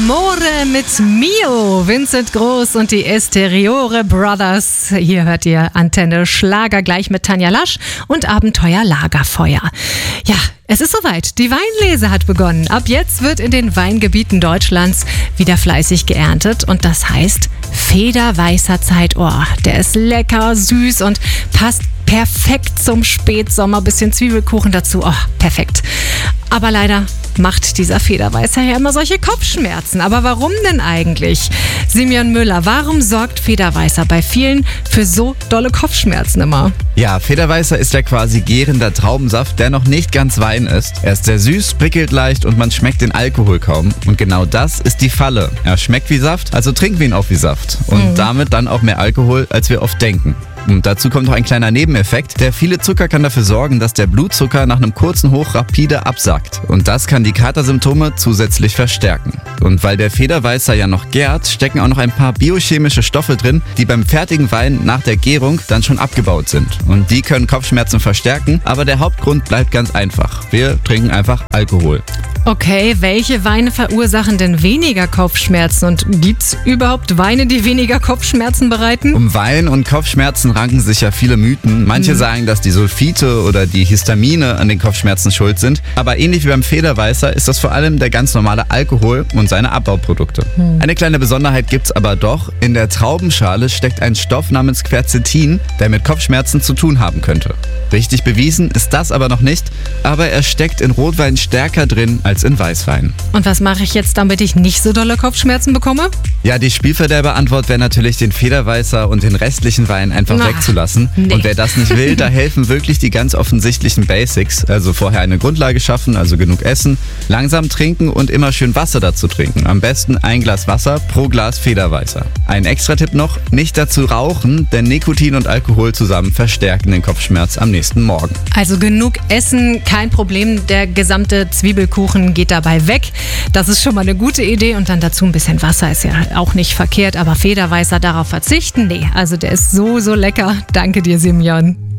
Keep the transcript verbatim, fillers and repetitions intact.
Amore mit Mio, Vincent Groß und die Esteriore Brothers. Hier hört ihr Antenne Schlager gleich mit Tanja Lasch und Abenteuer Lagerfeuer. Ja, es ist soweit. Die Weinlese hat begonnen. Ab jetzt wird in den Weingebieten Deutschlands wieder fleißig geerntet und das heißt Federweißer Zeit. Oh, der ist lecker, süß und passt perfekt zum Spätsommer. Bisschen Zwiebelkuchen dazu. Oh, perfekt. Aber leider macht dieser Federweißer ja immer solche Kopfschmerzen. Aber warum denn eigentlich? Simeon Müller, warum sorgt Federweißer bei vielen für so dolle Kopfschmerzen immer? Ja, Federweißer ist ja quasi gärender Traubensaft, der noch nicht ganz Wein ist. Er ist sehr süß, prickelt leicht und man schmeckt den Alkohol kaum. Und genau das ist die Falle. Er schmeckt wie Saft, also trinken wir ihn auch wie Saft. Und mhm. damit dann auch mehr Alkohol, als wir oft denken. Und dazu kommt noch ein kleiner Nebeneffekt. Der viele Zucker kann dafür sorgen, dass der Blutzucker nach einem kurzen Hoch rapide absackt. Und das kann die Katersymptome zusätzlich verstärken. Und weil der Federweißer ja noch gärt, stecken auch noch ein paar biochemische Stoffe drin, die beim fertigen Wein nach der Gärung dann schon abgebaut sind. Und die können Kopfschmerzen verstärken, aber der Hauptgrund bleibt ganz einfach. Wir trinken einfach Alkohol. Okay, welche Weine verursachen denn weniger Kopfschmerzen? Und gibt's überhaupt Weine, die weniger Kopfschmerzen bereiten? Um Wein und Kopfschmerzen ranken sich ja viele Mythen. Manche mhm. sagen, dass die Sulfite oder die Histamine an den Kopfschmerzen schuld sind. Aber ähnlich wie beim Federweißer ist das vor allem der ganz normale Alkohol und seine Abbauprodukte. Mhm. Eine kleine Besonderheit gibt's aber doch. In der Traubenschale steckt ein Stoff namens Quercetin, der mit Kopfschmerzen zu tun haben könnte. Richtig bewiesen ist das aber noch nicht, aber er steckt in Rotwein stärker drin als in Weißwein. Und was mache ich jetzt, damit ich nicht so dolle Kopfschmerzen bekomme? Ja, die Spielverderber-Antwort wäre natürlich, den Federweißer und den restlichen Wein einfach Na, wegzulassen. Nee. Und wer das nicht will, da helfen wirklich die ganz offensichtlichen Basics. Also vorher eine Grundlage schaffen, also genug essen, langsam trinken und immer schön Wasser dazu trinken. Am besten ein Glas Wasser pro Glas Federweißer. Ein Extra-Tipp noch, nicht dazu rauchen, denn Nikotin und Alkohol zusammen verstärken den Kopfschmerz am nächsten Morgen. Also genug essen, kein Problem. Der gesamte Zwiebelkuchen geht dabei weg. Das ist schon mal eine gute Idee. Und dann dazu ein bisschen Wasser, ist ja auch nicht verkehrt. Aber Federweißer, darauf verzichten? Nee, also der ist so, so lecker. Danke dir, Simeon.